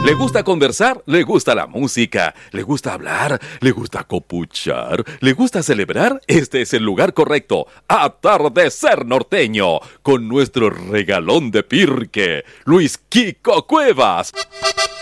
¿Le gusta conversar? ¿Le gusta la música? ¿Le gusta hablar? ¿Le gusta copuchar? ¿Le gusta celebrar? Este es el lugar correcto. Atardecer Norteño, con nuestro regalón de Pirque, Luis Kiko Cuevas.